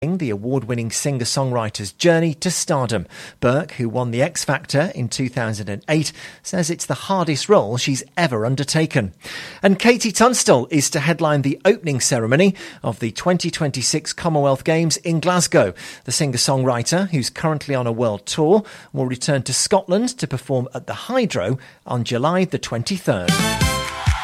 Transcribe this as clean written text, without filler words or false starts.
the award-winning singer-songwriter's journey to stardom. Burke, who won the X Factor in 2008, says it's the hardest role she's ever undertaken. And Katie Tunstall is to headline the opening ceremony of the 2026 Commonwealth Games in Glasgow. The singer-songwriter, who's currently on a world tour, will return to Scotland to perform at the Hydro on July the 23rd.